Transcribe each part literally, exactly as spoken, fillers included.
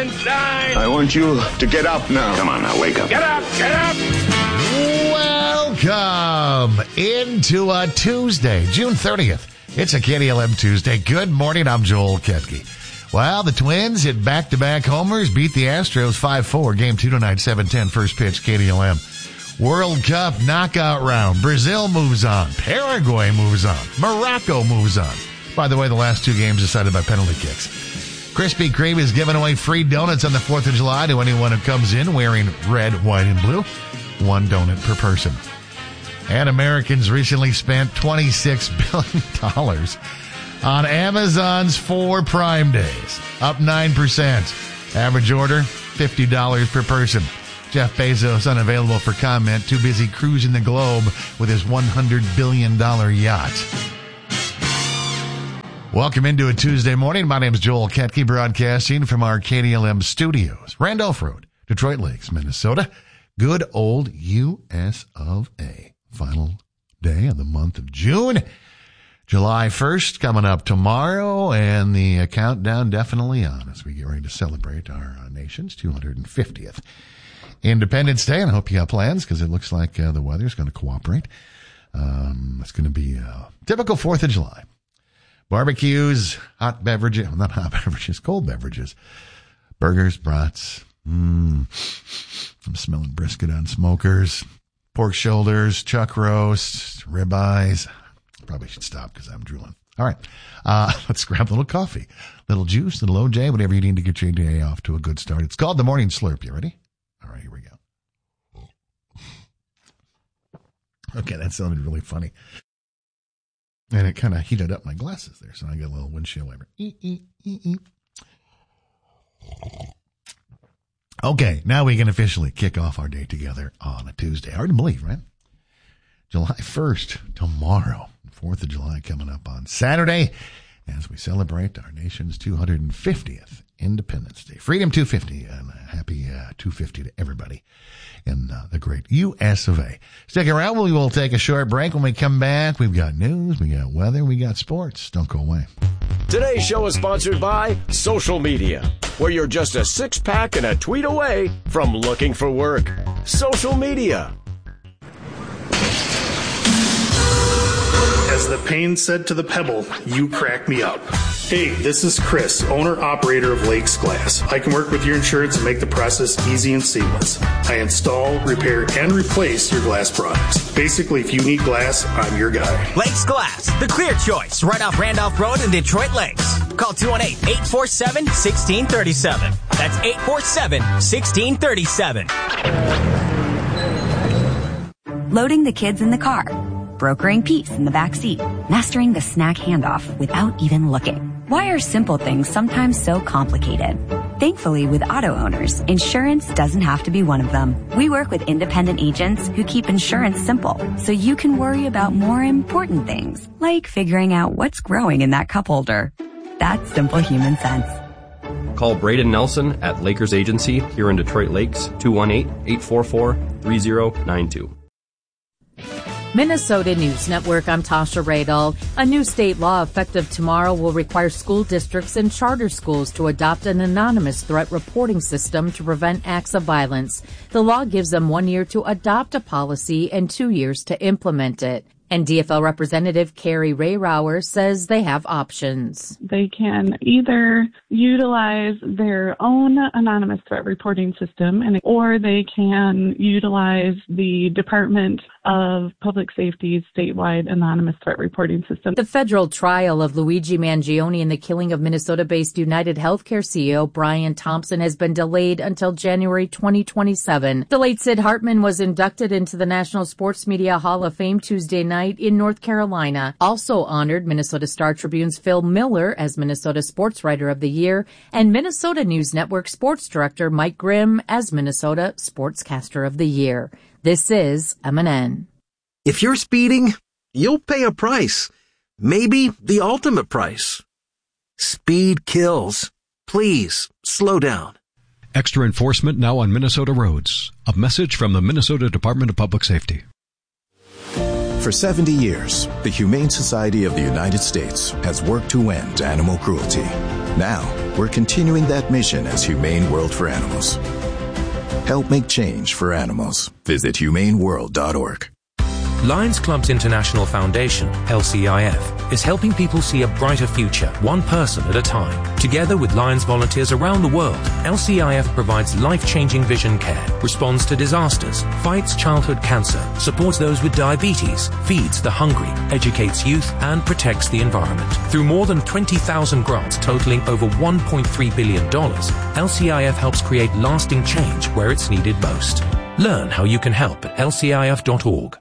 sunshine. I want you to get up now. Come on now, wake up. Get up, get up. Welcome into a Tuesday, June thirtieth. It's a K D L M Tuesday. Good morning, I'm Joel Ketke. Well, the Twins hit back-to-back homers, beat the Astros five four. Game two tonight, seven ten, first pitch, K D L M. World Cup knockout round. Brazil moves on. Paraguay moves on. Morocco moves on. By the way, the last two games decided by penalty kicks. Krispy Kreme is giving away free donuts on the fourth of July to anyone who comes in wearing red, white, and blue. One donut per person. And Americans recently spent twenty-six billion dollars on Amazon's four Prime Days, up nine percent. Average order, fifty dollars per person. Jeff Bezos unavailable for comment, too busy cruising the globe with his one hundred billion dollars yacht. Welcome into a Tuesday morning. My name is Joel Ketke, broadcasting from our K D L M studios. Randolph Road, Detroit Lakes, Minnesota. Good old U S of A. Final day of the month of June. July first coming up tomorrow, and the countdown definitely on as we get ready to celebrate our uh, nation's two hundred fiftieth Independence Day. And I hope you have plans, because it looks like uh, the weather is going to cooperate. Um, it's going to be a typical fourth of July. Barbecues, hot beverages, well, not hot beverages, cold beverages, burgers, brats. Mm. I'm smelling brisket on smokers, pork shoulders, chuck roast, ribeyes. Probably should stop because I'm drooling. All right. Uh, let's grab a little coffee, little juice, little O J, whatever you need to get your day off to a good start. It's called the Morning Slurp. You ready? All right, here we go. Okay, that sounded really funny. And it kind of heated up my glasses there, so I got a little windshield wiper. E, e, e, e. Okay, now we can officially kick off our day together on a Tuesday. Hard to believe, right? July first, tomorrow. fourth of July coming up on Saturday as we celebrate our nation's two hundred fiftieth Independence Day. Freedom two fifty, and a happy uh, two fifty to everybody in uh, the great U S of A. Stick around. We will take a short break. When we come back, we've got news, we got weather, we got sports. Don't go away. Today's show is sponsored by Social Media, where you're just a six-pack and a tweet away from looking for work. Social Media. As the pain said to the pebble, you crack me up. Hey, this is Chris, owner-operator of Lakes Glass. I can work with your insurance and make the process easy and seamless. I install, repair, and replace your glass products. Basically, if you need glass, I'm your guy. Lakes Glass, the clear choice, right off Randolph Road in Detroit Lakes. Call two one eight, eight four seven, one six three seven. That's eight four seven, one six three seven. Loading the kids in the car. Brokering peace in the back seat, mastering the snack handoff without even looking. Why are simple things sometimes so complicated? Thankfully, with auto owners, insurance doesn't have to be one of them. We work with independent agents who keep insurance simple, so you can worry about more important things, like figuring out what's growing in that cup holder. That's simple human sense. Call Braden Nelson at Lakers Agency here in Detroit Lakes, two one eight, eight four four, three zero nine two. Minnesota News Network, I'm Tasha Radel. A new state law effective tomorrow will require school districts and charter schools to adopt an anonymous threat reporting system to prevent acts of violence. The law gives them one year to adopt a policy and two years to implement it. And D F L Representative Carrie Rayrauer says they have options. They can either utilize their own anonymous threat reporting system, and or they can utilize the Department of Public Safety's statewide anonymous threat reporting system. The federal trial of Luigi Mangione and the killing of Minnesota-based United Healthcare C E O Brian Thompson has been delayed until January twenty twenty-seven. The late Sid Hartman was inducted into the National Sports Media Hall of Fame Tuesday night in North Carolina. Also honored Minnesota Star Tribune's Phil Miller as Minnesota Sports Writer of the Year, and Minnesota News Network Sports Director Mike Grimm as Minnesota Sportscaster of the Year. This is M and N. If you're speeding, you'll pay a price. Maybe the ultimate price. Speed kills. Please, slow down. Extra enforcement now on Minnesota roads. A message from the Minnesota Department of Public Safety. For seventy years, the Humane Society of the United States has worked to end animal cruelty. Now, we're continuing that mission as Humane World for Animals. Help make change for animals. Visit humane world dot org. Lions Clubs International Foundation, L C I F, is helping people see a brighter future, one person at a time. Together with Lions volunteers around the world, L C I F provides life-changing vision care, responds to disasters, fights childhood cancer, supports those with diabetes, feeds the hungry, educates youth, and protects the environment. Through more than twenty thousand grants totaling over one point three billion dollars, L C I F helps create lasting change where it's needed most. Learn how you can help at L C I F dot org.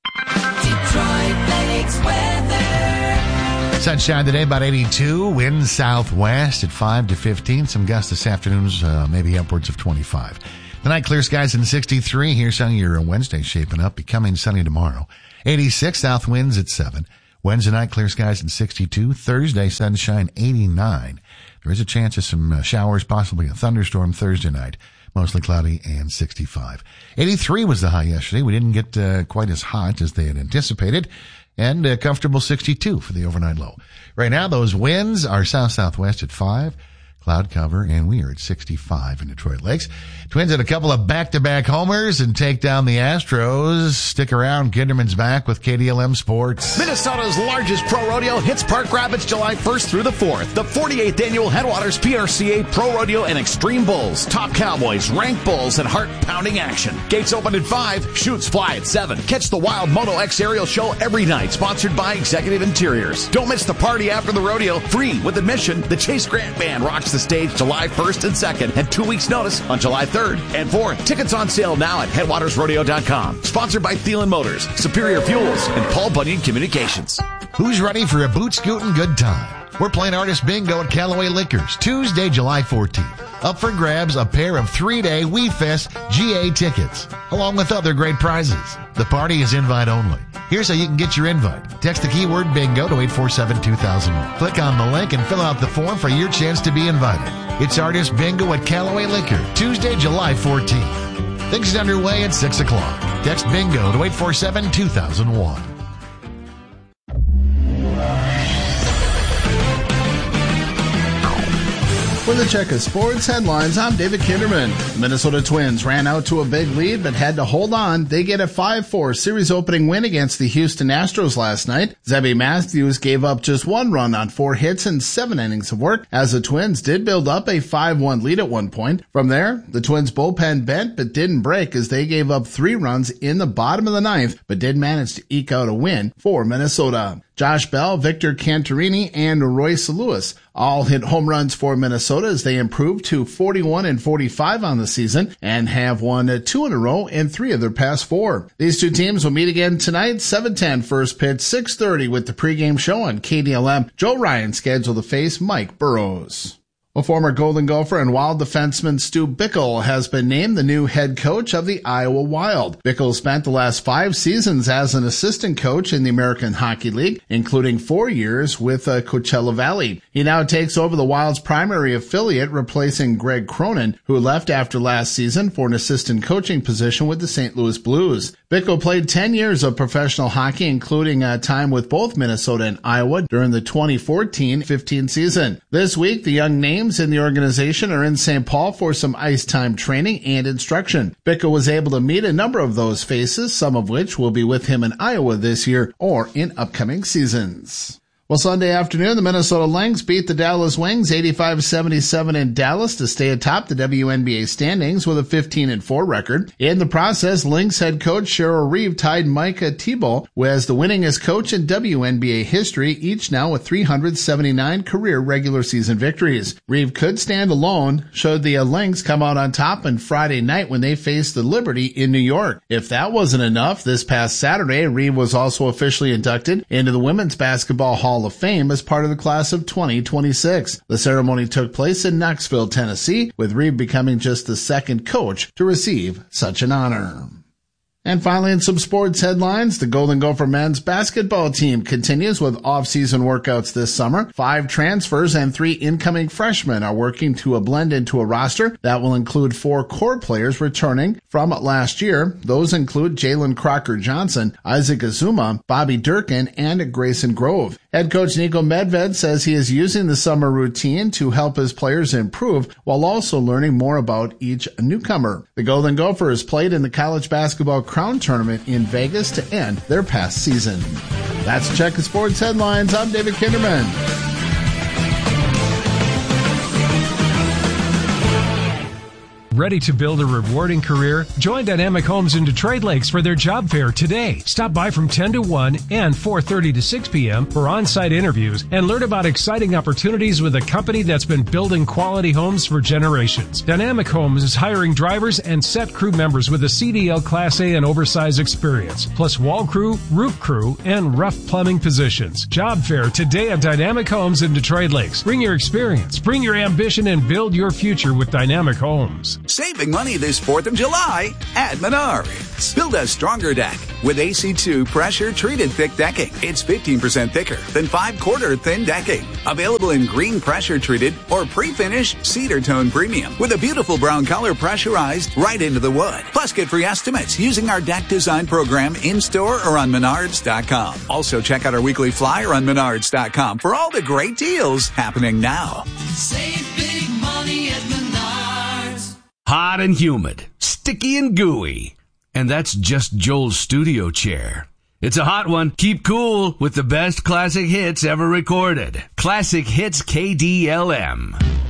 Sunshine today, about eighty-two. Wind southwest at five to fifteen. Some gusts this afternoon, uh, maybe upwards of twenty-five. Tonight, clear skies in sixty-three. Here's sunny your Wednesday shaping up, becoming sunny tomorrow. eighty-six, south winds at seven. Wednesday night, clear skies in sixty-two. Thursday, sunshine eighty-nine. There is a chance of some uh, showers, possibly a thunderstorm Thursday night. Mostly cloudy and sixty-five. eighty-three was the high yesterday. We didn't get uh, quite as hot as they had anticipated. And a comfortable sixty-two for the overnight low. Right now, those winds are south-southwest at five. Cloud cover, and we are at sixty-five in Detroit Lakes. Twins had a couple of back-to-back homers and take down the Astros. Stick around. Kinderman's back with K D L M Sports. Minnesota's largest pro rodeo hits Park Rapids July first through the fourth. The forty-eighth Annual Headwaters P R C A Pro Rodeo and Extreme Bulls. Top cowboys, rank bulls, and heart-pounding action. Gates open at five. Shoots fly at seven. Catch the Wild Moto X Aerial Show every night. Sponsored by Executive Interiors. Don't miss the party after the rodeo. Free with admission. The Chase Grant Band rocks the stage July first and second, and two weeks notice on July third and fourth. Tickets on sale now at headwaters rodeo dot com. Sponsored by Thielen Motors, Superior Fuels, and Paul Bunyan Communications. Who's ready for a boot scooting good time? We're playing Artist Bingo at Callaway Liquors Tuesday, July fourteenth. Up for grabs a pair of three-day We Fest G A tickets, along with other great prizes. The party is invite only. Here's how you can get your invite. Text the keyword bingo to eight four seven two thousand one. Click on the link and fill out the form for your chance to be invited. It's Artist Bingo at Callaway Liquor, Tuesday, July fourteenth. Things are underway at six o'clock. Text bingo to eight four seven two thousand one. For the check of sports headlines, I'm David Kinderman. Minnesota Twins ran out to a big lead but had to hold on. They get a five four series opening win against the Houston Astros last night. Zebby Matthews gave up just one run on four hits and seven innings of work, as the Twins did build up a five one lead at one point. From there, the Twins bullpen bent but didn't break as they gave up three runs in the bottom of the ninth but did manage to eke out a win for Minnesota. Josh Bell, Victor Cantarini, and Royce Lewis all hit home runs for Minnesota as they improved to forty-one and forty-five on the season and have won two in a row in three of their past four. These two teams will meet again tonight, seven ten first pitch, six thirty with the pregame show on K D L M. Joe Ryan scheduled to face Mike Burrows. A former Golden Gopher and Wild defenseman Stu Bickle has been named the new head coach of the Iowa Wild. Bickle spent the last five seasons as an assistant coach in the American Hockey League, including four years with uh, Coachella Valley. He now takes over the Wild's primary affiliate, replacing Greg Cronin, who left after last season for an assistant coaching position with the Saint Louis Blues. Bickle played ten years of professional hockey, including a time with both Minnesota and Iowa during the twenty fourteen fifteen season. This week, the young names in the organization are in Saint Paul for some ice time training and instruction. Bickle was able to meet a number of those faces, some of which will be with him in Iowa this year or in upcoming seasons. Well, Sunday afternoon, the Minnesota Lynx beat the Dallas Wings eighty-five seventy-seven in Dallas to stay atop the W N B A standings with a fifteen and four record. In the process, Lynx head coach Cheryl Reeve tied Micah Thibault as the winningest coach in W N B A history, each now with three hundred seventy-nine career regular season victories. Reeve could stand alone, showed the Lynx come out on top on Friday night when they faced the Liberty in New York. If that wasn't enough, this past Saturday, Reeve was also officially inducted into the Women's Basketball Hall of Fame as part of the class of twenty twenty-six. The ceremony took place in Knoxville, Tennessee, with Reeve becoming just the second coach to receive such an honor. And finally, in some sports headlines, the Golden Gopher men's basketball team continues with off-season workouts this summer. Five transfers and three incoming freshmen are working to a blend into a roster that will include four core players returning from last year. Those include Jalen Crocker Johnson, Isaac Azuma, Bobby Durkin, and Grayson Grove. Head coach Niko Medved says he is using the summer routine to help his players improve while also learning more about each newcomer. The Golden Gophers played in the college basketball crown tournament in Vegas to end their past season. That's Check the Sports Headlines. I'm David Kinderman. Ready to build a rewarding career? Join Dynamic Homes in Detroit Lakes for their job fair today. Stop by from ten to one and four thirty to six p.m. for on-site interviews and learn about exciting opportunities with a company that's been building quality homes for generations. Dynamic Homes is hiring drivers and set crew members with a C D L Class A and oversized experience, plus wall crew, roof crew, and rough plumbing positions. Job fair today at Dynamic Homes in Detroit Lakes. Bring your experience, bring your ambition, and build your future with Dynamic Homes. Saving money this fourth of July at Menards. Build a stronger deck with A C two pressure-treated thick decking. It's fifteen percent thicker than five-quarter thin decking. Available in green pressure-treated or pre-finished cedar tone premium with a beautiful brown color pressurized right into the wood. Plus, get free estimates using our deck design program in-store or on Menards dot com. Also, check out our weekly flyer on Menards dot com for all the great deals happening now. Save big money at Menards. Hot and humid, sticky and gooey. And that's just Joel's studio chair. It's a hot one. Keep cool with the best classic hits ever recorded. Classic Hits K D L M.